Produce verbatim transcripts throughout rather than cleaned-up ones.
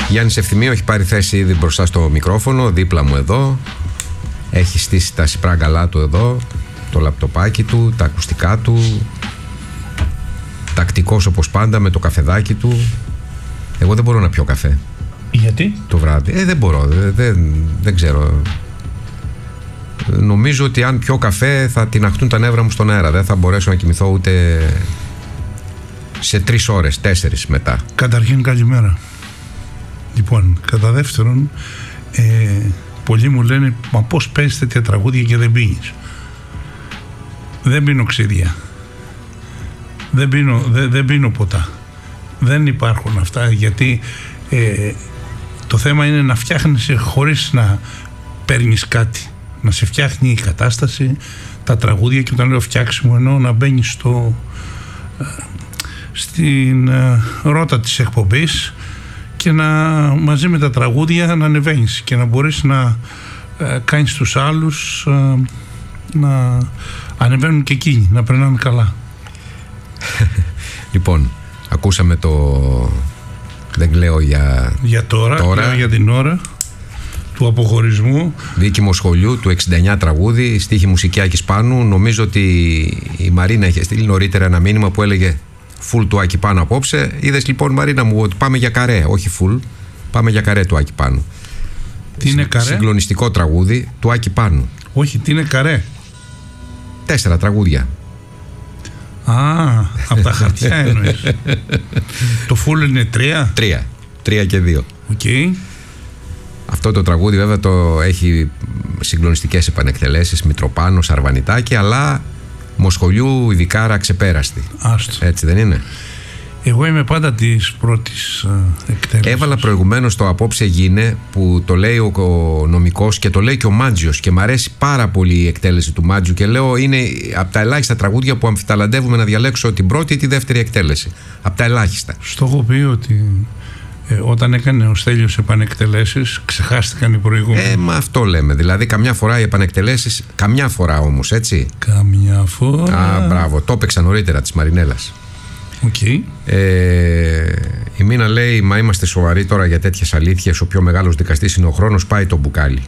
Γιάννης Ευθυμίου έχει πάρει θέση ήδη μπροστά στο μικρόφωνο, δίπλα μου εδώ. Έχει στήσει τα σιπράγκαλά του εδώ, το λαπτοπάκι του, τα ακουστικά του. Τακτικός όπως πάντα με το καφεδάκι του. Εγώ δεν μπορώ να πιω καφέ. Γιατί? Το βράδυ. Ε, δεν μπορώ, δεν, δεν, δεν ξέρω. Νομίζω ότι αν πιω καφέ θα τιναχτούν τα νεύρα μου στον αέρα. Δεν θα μπορέσω να κοιμηθώ ούτε σε τρεις ώρες, τέσσερις μετά. Καταρχήν καλημέρα. Λοιπόν, κατά δεύτερον, ε, πολλοί μου λένε, μα πώς παίζεις τέτοια τραγούδια και δεν πίνεις? Δεν πίνω ξύδια. Δεν πίνω, δεν, δεν πίνω ποτά. Δεν υπάρχουν αυτά, γιατί ε, το θέμα είναι να φτιάχνεις χωρίς να παίρνεις κάτι. Να σε φτιάχνει η κατάσταση, τα τραγούδια, και όταν λέω φτιάξιμο εννοώ να μπαίνεις στο, στην ε, ρότα της εκπομπής και να μαζί με τα τραγούδια να ανεβαίνεις και να μπορείς να ε, κάνεις τους άλλους ε, να ανεβαίνουν και εκείνοι, να περνάνε καλά. Λοιπόν, ακούσαμε το δεν λέω για, για τώρα, τώρα. Λέω για την ώρα του αποχωρισμού. Δίκημο σχολείου του εξήντα εννιά τραγούδι, στίχη μουσική Άκης Πάνου. Νομίζω ότι η Μαρίνα είχε στείλει νωρίτερα ένα μήνυμα που έλεγε full του Άκη Πάνου απόψε. Είδες λοιπόν, Μαρίνα μου, ότι πάμε για καρέ, όχι full, πάμε για καρέ του Άκη Πάνου. Τι είναι καρέ? Συγκλονιστικό τραγούδι του Άκη Πάνου. Όχι, τι είναι καρέ? Τέσσερα τραγούδια. Α, από τα χαρτιά εννοείς. Το full είναι τρία. Τρία, τρία και δύο. Οκ. Okay. Αυτό το τραγούδι βέβαια το έχει συγκλονιστικές επανεκτελέσεις, Μητροπάνο, Σαρβανιτάκη, αλλά Μοσχολιού ειδικά ξεπέραστη. Άστο. Έτσι δεν είναι? Εγώ είμαι πάντα της πρώτης εκτέλεσης. Έβαλα προηγουμένως το Απόψε Γίνε, που το λέει ο, ο νομικός και το λέει και ο Μάντζιος, και μου αρέσει πάρα πολύ η εκτέλεση του Μάντζιου και λέω είναι από τα ελάχιστα τραγούδια που αμφιταλαντεύουμε να διαλέξω την πρώτη ή τη δεύτερη εκτέλεση. Από τα ελάχιστα. Στο έχω πει ότι ε, όταν έκανε ο Στέλιος επανεκτελέσεις ξεχάστηκαν οι προηγούμενοι. Ε, μα αυτό λέμε. Δηλαδή καμιά φορά οι επανεκτελέσεις, καμιά φορά όμως, έτσι. Καμιά φορά. Α, μπράβο. Το έπαιξα νωρίτερα της Μαρινέλας. Okay. Ε, η Μίνα λέει, μα είμαστε σοβαροί τώρα για τέτοιες αλήθειες? Ο πιο μεγάλος δικαστής είναι ο χρόνος, πάει το μπουκάλι.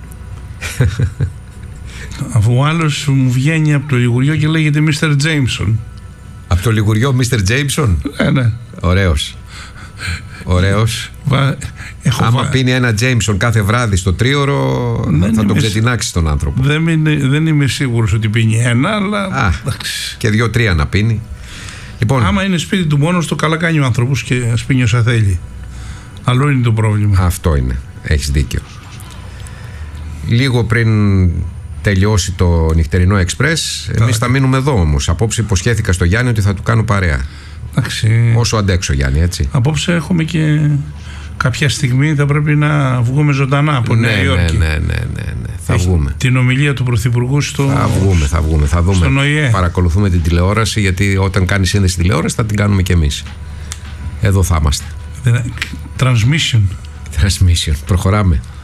Αφού ο άλλος μου βγαίνει από το Λιγουριό και λέγεται μίστερ Τζέιμσον. Από το Λιγουριό μίστερ Τζέιμσον? Ε, ναι. Ωραίος. Ωραίος. Βα... Έχω Άμα βα... πίνει ένα Τζέιμσον κάθε βράδυ στο τρίωρο, δεν θα τον ξετινάξει τον άνθρωπο. Δεν είμαι, δεν είμαι σίγουρος ότι πίνει ένα, αλλά... Α, και δύο-τρία να πίνει. Λοιπόν, άμα είναι σπίτι του μόνος του, καλά κάνει ο άνθρωπος και ας πίνει όσα θέλει. Άλλο είναι το πρόβλημα. Αυτό είναι. Έχεις δίκιο. Λίγο πριν τελειώσει το νυχτερινό εξπρές, εμείς θα μείνουμε εδώ όμως. Απόψε υποσχέθηκα στο Γιάννη ότι θα του κάνω παρέα. Εντάξει. Όσο αντέξω, Γιάννη, έτσι. Απόψε έχουμε και κάποια στιγμή θα πρέπει να βγούμε ζωντανά από ναι, Νέα Υόρκη. Ναι, ναι, ναι, ναι, ναι. Θα Έχει βγούμε. Την ομιλία του Πρωθυπουργού στο... Θα βγούμε, θα βγούμε, θα δούμε. Στον Ο Ε Ε. Παρακολουθούμε την τηλεόραση, γιατί όταν κάνει σύνδεση τηλεόραση θα την κάνουμε κι εμείς. Εδώ θα είμαστε. Transmission. Transmission. Προχωράμε.